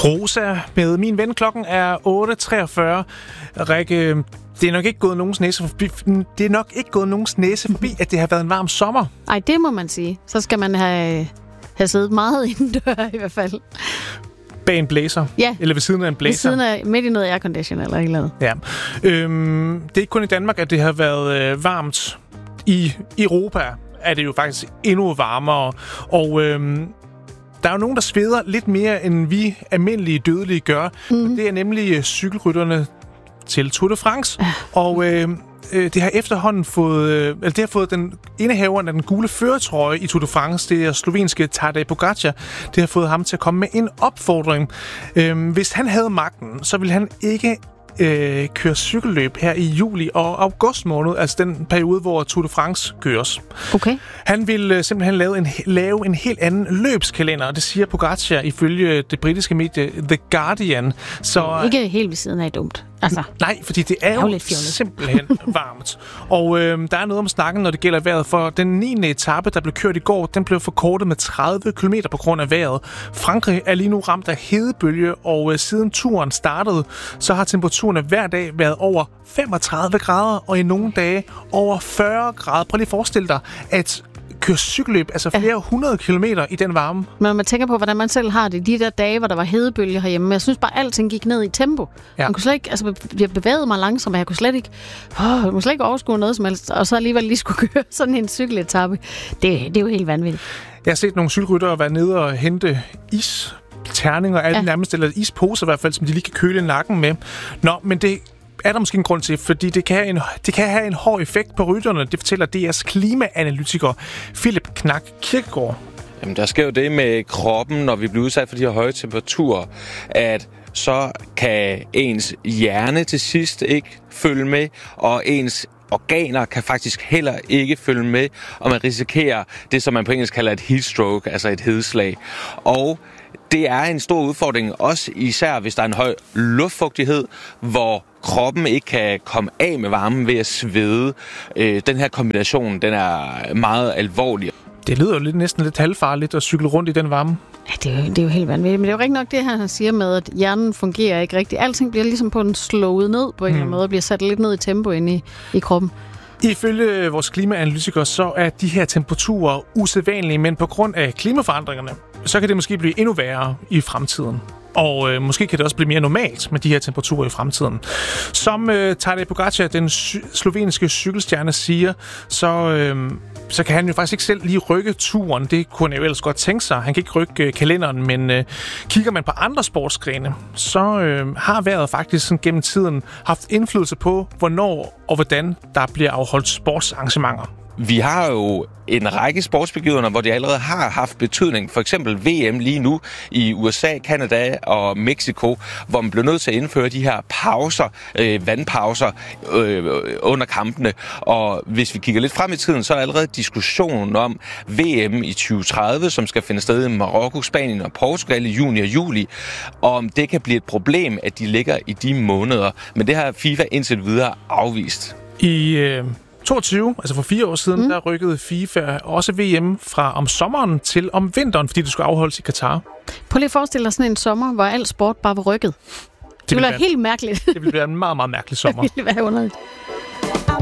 Rosa med Min Ven. Klokken er 8.43. Rikke, det er nok ikke gået nogens næse forbi, at det har været en varm sommer. Ej, det må man sige. Så skal man have siddet meget indendør i hvert fald. Bag en blæser? Ja. Eller ved siden af en blæser? Ved siden af, midt i noget aircondition eller et eller andet. Ja. Det er ikke kun i Danmark, at det har været varmt. I Europa er det jo faktisk endnu varmere. Og der er jo nogen, der sveder lidt mere, end vi almindelige dødelige gør. Mm-hmm. Det er nemlig cykelrytterne til Tour de France. Og det har efterhånden fået den indehaveren af den gule førertrøje i Tour de France, det er slovenske Tadej Pogačar. Det har fået ham til at komme med en opfordring. Hvis han havde magten, så ville han ikke køre cykelløb her i juli og august måned, altså den periode, hvor Tour de France køres. Okay. Han vil simpelthen lave en helt anden løbskalender, og det siger Pogačar ifølge det britiske medie The Guardian. Så ikke helt ved siden af dumt. Altså, nej, fordi det er jo simpelthen varmt. Og der er noget om snakken, når det gælder vejret, for den 9. etape, der blev kørt i går, den blev forkortet med 30 km på grund af vejret. Frankrig er lige nu ramt af hedebølge, og siden turen startede, så har temperaturerne hver dag været over 35 grader, og i nogle dage over 40 grader. Prøv lige at forestille dig, at køre cykelløb, altså flere 100 kilometer i den varme. Men man tænker på, hvordan man selv har det de der dage, hvor der var hedebølge herhjemme. Jeg synes bare, alting gik ned i tempo. Ja. Man kunne slet ikke, altså, jeg bevægede mig langsomt, og jeg kunne slet ikke overskue noget som helst, og så alligevel lige skulle køre sådan en cykeletappe. Det er jo helt vanvittigt. Jeg har set nogle cykelryttere være nede og hente isterninger, nærmest, eller isposer i hvert fald, som de lige kan køle nakken med. Nå, men det er der måske en grund til, fordi det kan have en hård effekt på rytterne. Det fortæller DR's klimaanalytiker Philip Knak Kirkegaard. Jamen, der sker jo det med kroppen, når vi bliver udsat for de her høje temperaturer, at så kan ens hjerne til sidst ikke følge med, og ens organer kan faktisk heller ikke følge med, og man risikerer det, som man på engelsk kalder et heat stroke, altså et hedeslag. Og det er en stor udfordring, også især hvis der er en høj luftfugtighed, hvor kroppen ikke kan komme af med varmen ved at svede. Den her kombination, den er meget alvorlig. Det lyder jo næsten lidt halvfarligt at cykle rundt i den varme. Ja, det er jo helt vanvittigt. Men det er jo rigtig nok det, han siger med, at hjernen fungerer ikke rigtigt. Alting bliver ligesom på den slået ned på en eller anden måde, og bliver sat lidt ned i tempo inde i kroppen. Ifølge vores klimaanalytikere, så er de her temperaturer usædvanlige, men på grund af klimaforandringerne, så kan det måske blive endnu værre i fremtiden. Og måske kan det også blive mere normalt med de her temperaturer i fremtiden. Som Tadej Pogačar, den slovenske cykelstjerne, siger, så kan han jo faktisk ikke selv lige rykke turen. Det kunne han jo ellers godt tænke sig. Han kan ikke rykke kalenderen, men kigger man på andre sportsgrene, så har vejret faktisk sådan gennem tiden haft indflydelse på, hvornår og hvordan der bliver afholdt sportsarrangementer. Vi har jo en række sportsbegivenheder, hvor det allerede har haft betydning. For eksempel VM lige nu i USA, Canada og Mexico, hvor man bliver nødt til at indføre de her pauser, vandpauser under kampene. Og hvis vi kigger lidt frem i tiden, så er der allerede diskussionen om VM i 2030, som skal finde sted i Marokko, Spanien og Portugal i juni og juli. Og om det kan blive et problem, at de ligger i de måneder. Men det har FIFA indtil videre afvist. I 22, altså for 4 år siden, der rykkede FIFA også VM fra om sommeren til om vinteren, fordi det skulle afholdes i Katar. Prøv lige at forestille dig sådan en sommer, hvor al sport bare var rykket. Det ville være helt mærkeligt. Det ville være en meget, meget mærkelig sommer. Det ville være underligt.